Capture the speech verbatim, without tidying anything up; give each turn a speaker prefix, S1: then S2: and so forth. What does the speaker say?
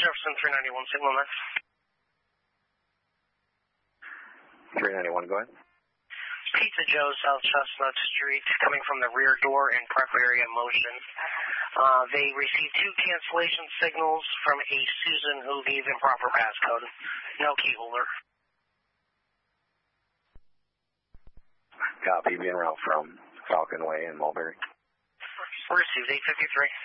S1: Jefferson three ninety-one, signal nine.
S2: three ninety-one, go ahead.
S1: Pizza Joe, South Chestnut Street, coming from the rear door in prep area motion. Uh, they received two cancellation signals from a Susan who gave improper passcode. No key holder.
S2: Copy, being route from Falcon Way in Mulberry.
S1: Received eight fifty-three.